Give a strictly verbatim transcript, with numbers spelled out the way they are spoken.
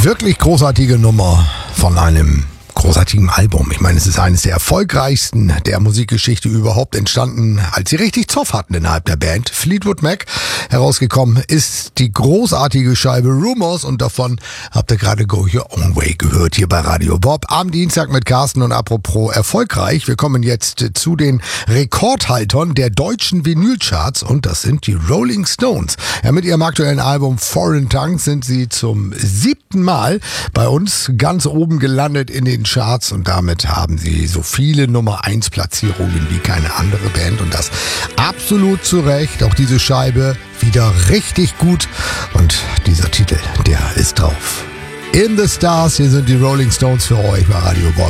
wirklich großartige Nummer von einem großartigen Album. Ich meine, es ist eines der erfolgreichsten der Musikgeschichte überhaupt, entstanden, als sie richtig Zoff hatten innerhalb der Band. Fleetwood Mac. Herausgekommen ist die großartige Scheibe Rumors und davon habt ihr gerade Go Your Own Way gehört hier bei Radio Bob am Dienstag mit Carsten. Und apropos erfolgreich, wir kommen jetzt zu den Rekordhaltern der deutschen Vinylcharts und das sind die Rolling Stones. Ja, mit ihrem aktuellen Album Foreign Tongues sind sie zum siebten Mal bei uns ganz oben gelandet in den Charts und damit haben sie so viele Nummer eins Platzierungen wie keine andere Band und das absolut zu Recht. Auch diese Scheibe wieder richtig gut und dieser Titel, der ist drauf. In the Stars, hier sind die Rolling Stones für euch bei Radio Bob.